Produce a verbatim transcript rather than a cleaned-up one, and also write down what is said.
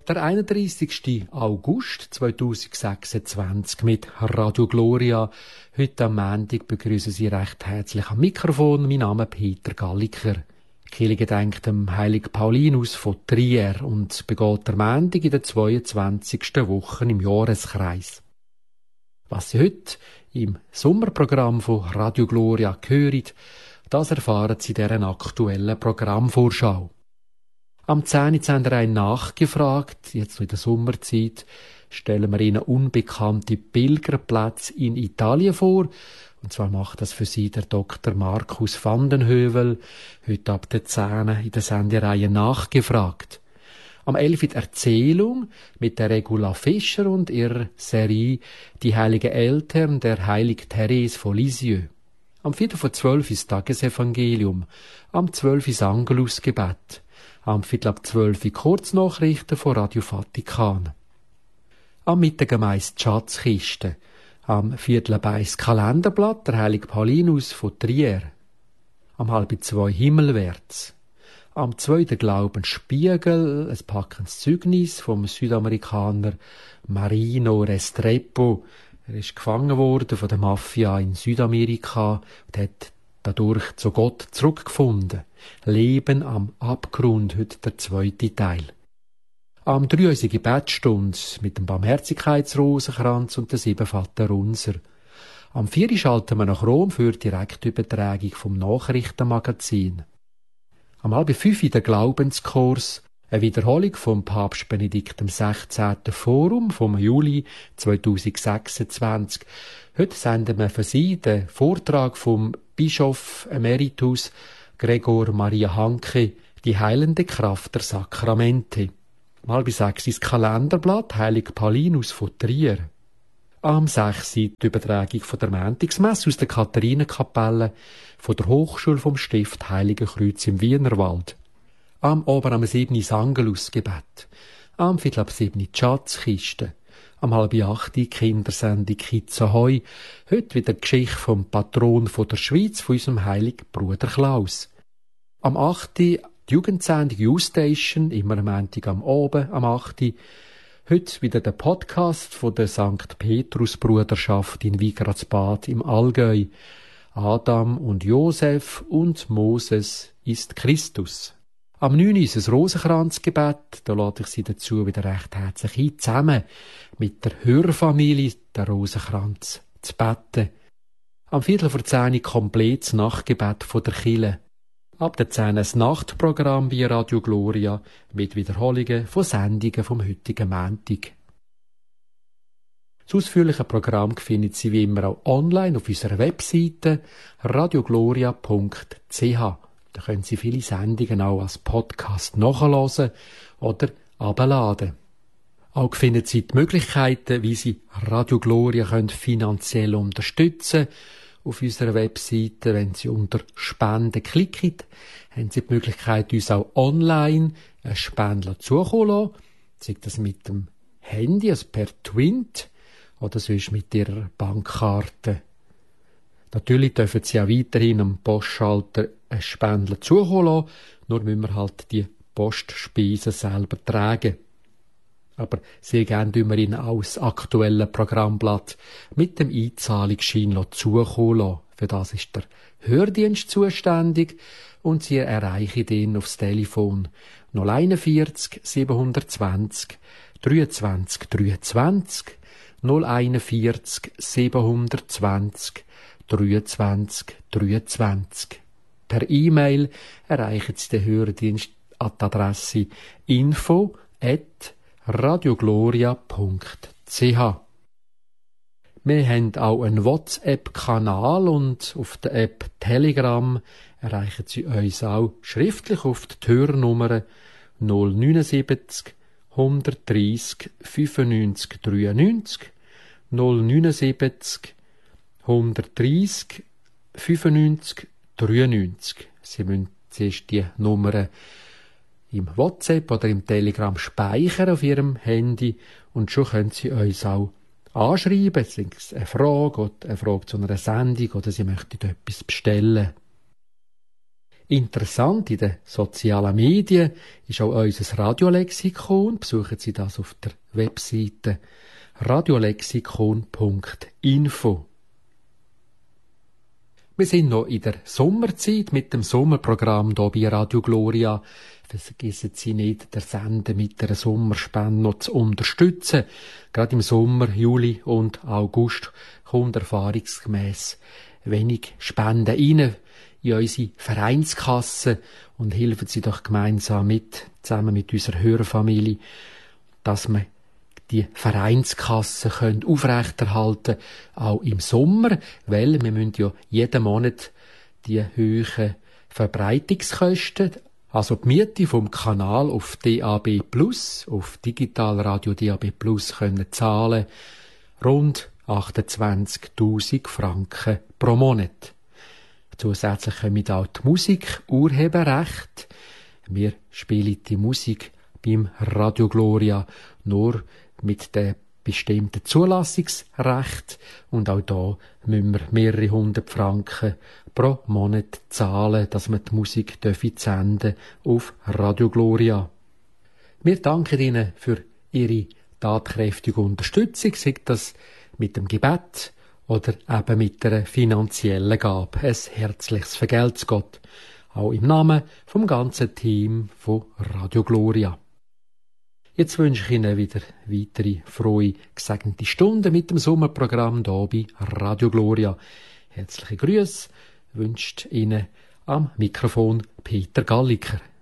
Der einunddreissigsten August zweitausendsechsundzwanzig mit Radio Gloria. Heute am Montag begrüßen Sie recht herzlich am Mikrofon. Mein Name ist Peter Galliker. Die Kirche gedenkt dem heiligen Paulinus von Trier und begeht der Montag in der zweiundzwanzigsten Woche im Jahreskreis. Was Sie heute im Sommerprogramm von Radio Gloria hören, das erfahren Sie in dieser aktuellen Programmvorschau. Am zehn Uhr haben wir einen nachgefragt, jetzt in der Sommerzeit, stellen wir Ihnen unbekannte Pilgerplätze in Italien vor. Und zwar macht das für Sie der Doktor Markus van den Heuvel, heute ab der zehn in der Sendereihe nachgefragt. Am elf die Erzählung mit der Regula Fischer und ihrer Serie Die heiligen Eltern der heiligen Therese von Lisieux. Am viertel vor zwölf ist Tagesevangelium, am zwölf das Angelusgebet. Am Viertel ab zwölf Kurznachrichten von Radio Vatikan. Am Mittag meist die Schatzkiste. Am Viertel ab eins Kalenderblatt, der heilige Paulinus von Trier. Am halb zwei Himmelwärts. Am zwei der Glaubensspiegel, ein packendes Zeugnis vom Südamerikaner Marino Restrepo. Er ist gefangen worden von der Mafia in Südamerika und hat dadurch zu Gott zurückgefunden. Leben am Abgrund, heute der zweite Teil. Am drei unsere Gebetsstunde mit dem Barmherzigkeitsrosenkranz und der sieben Vaterunser. Am vier schalten wir nach Rom für die Direktübertragung vom Nachrichtenmagazin. Am halb fünf der Glaubenskurs, eine Wiederholung vom Papst Benedikt dem sechzehnten Forum vom Juli zweitausendsechsundzwanzig. Heute senden wir für Sie den Vortrag vom Bischof Emeritus Gregor Maria Hanke, die heilende Kraft der Sakramente. Mal bis sechs ins Kalenderblatt, heilig Paulinus von Trier. Am sechs die Übertragung von der Montagsmesse aus der Katharinenkapelle von der Hochschule vom Stift Heiligen Kreuz im Wienerwald. Am Abend am sieben das Angelusgebet. Am Viertel ab sieben die Schatzkiste. Am halb acht die Kindersendung Kids Ahoi. Heute wieder die Geschichte vom Patron von der Schweiz, von unserem heiligen Bruder Klaus. Am acht die Jugendsendung U-Station, immer am Montag am Abend, am acht Heute wieder der Podcast von der Sankt Petrus Bruderschaft in Wigradsbad im Allgäu. Adam und Josef und Moses ist Christus. Am neun ist ein Rosenkranzgebet, da lade ich Sie dazu wieder recht herzlich ein, zusammen mit der Hörfamilie der Rosenkranz zu beten. Am Viertel vor zehn komplettes Nachtgebet von der Kirche. Ab der zehn das Nachtprogramm bei Radio Gloria mit Wiederholungen von Sendungen vom heutigen Montag. Das ausführliche Programm finden Sie wie immer auch online auf unserer Webseite radiogloria punkt c h. Da können Sie viele Sendungen auch als Podcast nachhören oder abladen. Auch finden Sie die Möglichkeiten, wie Sie Radio Gloria können finanziell unterstützen. Auf unserer Webseite, wenn Sie unter Spenden klicken, haben Sie die Möglichkeit, uns auch online einen Spender zukommen zu lassen. Sei das mit dem Handy, also per Twint, oder sonst mit Ihrer Bankkarte. Natürlich dürfen Sie auch weiterhin am Postschalter einen Spender zukommen lassen, nur müssen wir halt die Postspeisen selber tragen. Aber sehr gerne tun wir Ihnen auch das aktuelle Programmblatt mit dem Einzahlungsschein zukommen lassen. Für das ist der Hördienst zuständig und Sie erreichen ihn aufs Telefon null einundvierzig siebenhundertzwanzig dreiundzwanzig dreiundzwanzig null einundvierzig siebenhundertzwanzig dreiundzwanzig dreiundzwanzig. Per E-Mail erreichen Sie den Hördienst an die Adresse info at radiogloria punkt c h. Wir haben auch einen WhatsApp-Kanal und auf der App Telegram erreichen Sie uns auch schriftlich auf die Hörnummer null neunundsiebzig hundertdreissig fünfundneunzig dreiundneunzig null neunundsiebzig hundertdreissig fünfundneunzig dreiundneunzig. Sie müssen zuerst die Nummer im WhatsApp oder im Telegram speichern auf Ihrem Handy und schon können Sie uns auch anschreiben, sei es eine Frage oder eine Frage zu einer Sendung oder Sie möchten etwas bestellen. Interessant in den sozialen Medien ist auch unser Radiolexikon. Besuchen Sie das auf der Webseite radiolexikon punkt info. Wir sind noch in der Sommerzeit mit dem Sommerprogramm hier bei Radio Gloria. Vergessen Sie nicht, den Sender mit der Sommerspende noch zu unterstützen. Gerade im Sommer, Juli und August kommt erfahrungsgemäss wenig Spenden rein in unsere Vereinskasse und helfen Sie doch gemeinsam mit, zusammen mit unserer Hörerfamilie, dass wir die Vereinskasse können aufrechterhalten, auch im Sommer, weil wir müssen ja jeden Monat die hohen Verbreitungskosten, also die Miete vom Kanal auf D A B plus, auf Digitalradio D A B plus können zahlen, rund achtundzwanzigtausend Franken pro Monat. Zusätzlich kommen auch die Musik, Urheberrecht. Wir spielen die Musik beim Radio Gloria nur mit dem bestimmten Zulassungsrecht und auch da müssen wir mehrere hundert Franken pro Monat zahlen, dass wir die Musik senden auf Radio Gloria. Wir danken Ihnen für Ihre tatkräftige Unterstützung, sei das mit dem Gebet oder eben mit einer finanziellen Gabe. Ein herzliches Vergelt's Gott, auch im Namen vom ganzen Team von Radio Gloria. Jetzt wünsche ich Ihnen wieder weitere frohe, gesegnete Stunden mit dem Sommerprogramm hier bei Radio Gloria. Herzliche Grüße wünscht Ihnen am Mikrofon Peter Galliker.